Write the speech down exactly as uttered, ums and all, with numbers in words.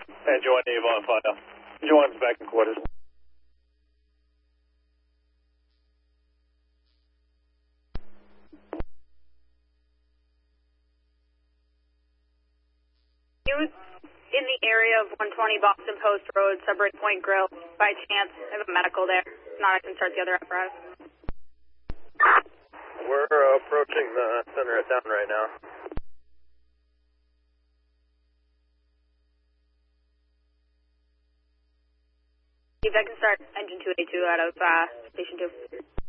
And Joanne Eve on file. Joanne's back in quarters. You in the area of one twenty Boston Post Road, Sudbury Point Grill, by chance? I have a medical there. If not, I can start the other apparatus. We're uh, approaching the center of town right now. If I can start engine two eighty-two out of uh, station two.